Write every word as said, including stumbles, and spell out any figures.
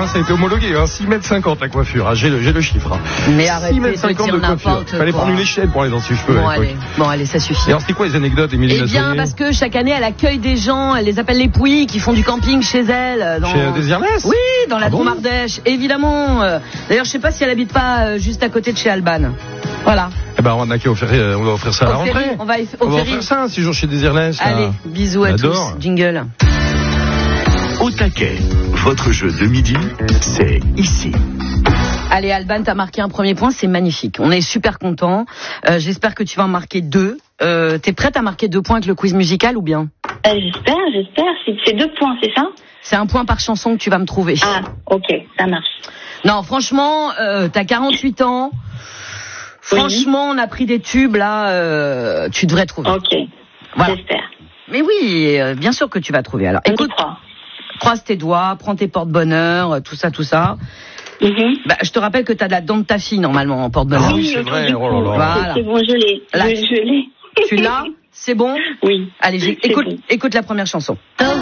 ça a été homologué, hein, six mètres cinquante la coiffure, hein, j'ai, le, j'ai le chiffre. Hein. Mais arrêtez six mètres cinquante de coiffure. Fallait prendre une échelle pour aller dans ses cheveux. Bon, allez, bon, allez, ça suffit. Et alors, c'était quoi les anecdotes, Émilie Eh bien, parce que chaque année, elle accueille des gens, elle les appelle les pouilles, qui font du camping chez elle. Dans... Chez euh, Désirless ? Oui, dans la ah bon Drôme-Ardèche, évidemment. D'ailleurs, je sais pas si elle habite pas euh, juste à côté de chez Alban. Voilà. Eh ben, on a qu'à offrir, on va offrir ça à la rentrée. On va, eff- on va offrir ça un six jours chez Désirless. Allez, bisous à tous. Jingle. Au taquet, votre jeu de midi, c'est ici. Allez, Alban, t'as marqué un premier point, c'est magnifique. On est super contents. Euh, j'espère que tu vas en marquer deux. Euh, t'es prête à marquer deux points avec le quiz musical ou bien ? euh, J'espère, j'espère. C'est, c'est deux points, c'est ça ? C'est un point par chanson que tu vas me trouver. Ah, ok, ça marche. Non, franchement, euh, t'as quarante-huit ans. Franchement, oui. On a pris des tubes, là, euh, tu devrais trouver. Ok, voilà. J'espère. Mais oui, euh, bien sûr que tu vas trouver. Alors, écoute, croise tes doigts, prends tes porte-bonheur, tout ça, tout ça. Mm-hmm. Bah, je te rappelle que t'as de la dent de ta fille, normalement, en porte-bonheur. Ah oui, c'est vrai. Oh là là. Voilà. C'est bon, je l'ai. Là, je, je l'ai. Tu l'as ? C'est bon ? Oui. Allez, écoute, bon. écoute la première chanson.